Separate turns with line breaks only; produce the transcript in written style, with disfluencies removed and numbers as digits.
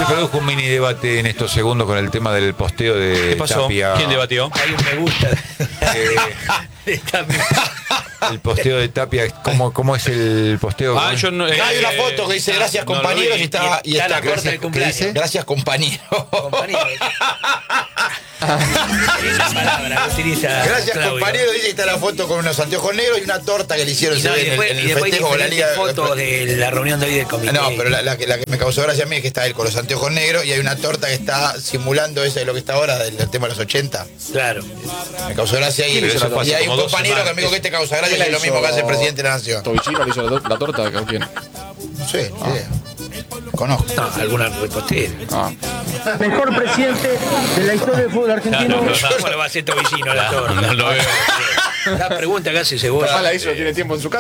Se produjo un mini debate en estos segundos con el tema del posteo de
¿Qué pasó?
Tapia.
¿Quién debatió?
Hay un me gusta de Tapia.
El posteo de Tapia, ¿cómo es el posteo?
Yo no,
Hay una foto que dice gracias
no lo
compañeros
vi.
y está
la corta
gracias,
del cumpleaños.
¿qué dice? Gracias compañeros.
Compañeros. Esa palabra que utiliza
Gracias
Claudio.
compañeros, dice que está la foto con unos anteojos negros y una torta que le hicieron
Y,
se
no,
ve
y después,
en
y
el
después
festejo con la liga.
fotos de la reunión de hoy del comité.
No, pero la que me causó gracia a mí es que está él con los anteojos negros y hay una torta que está simulando eso de lo que está ahora del tema de los 80.
Claro.
Me causó gracia ahí.
Eso fue hace
Y hay un
como 2
compañero que
semanas.
me dijo que te causa gracia y es lo mismo que hace el presidente de la nación.
¿Tobillino le hizo la torta? ¿O quién?
No sé, ni idea. Conozco.
No, alguna repostea.
Mejor presidente de la historia del fútbol argentino.
¿Cómo lo va a hacer Tobillino la torta?
No lo veo.
La pregunta que hace Cebolla.
La hizo, tiene tiempo en su casa.